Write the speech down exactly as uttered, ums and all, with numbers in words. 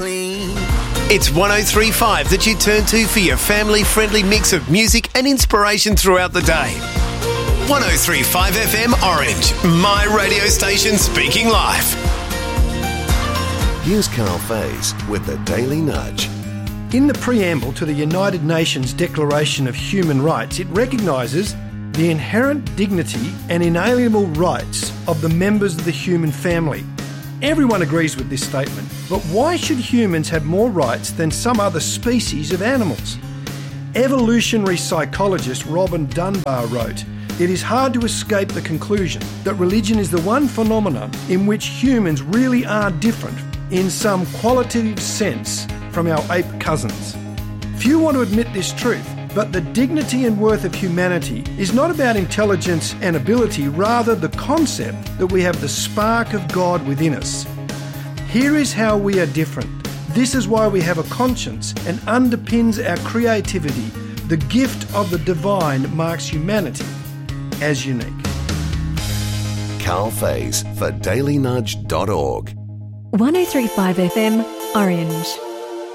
clean. It's one oh three point five that you turn to for your family-friendly mix of music and inspiration throughout the day. one oh three point five F M Orange, my radio station speaking life. Here's Carl Faze with the Daily Nudge. In the preamble to the United Nations Declaration of Human Rights, it recognises the inherent dignity and inalienable rights of the members of the human family. Everyone agrees with this statement, but why should humans have more rights than some other species of animals? Evolutionary psychologist Robin Dunbar wrote, "It is hard to escape the conclusion that religion is the one phenomenon in which humans really are different in some qualitative sense from our ape cousins. Few want to admit this truth, but the dignity and worth of humanity is not about intelligence and ability, rather the concept that we have the spark of God within us. Here is how we are different. This is why we have a conscience and underpins our creativity. The gift of the divine marks humanity as unique." Carl Faze for daily nudge dot org. one oh three point five F M Orange.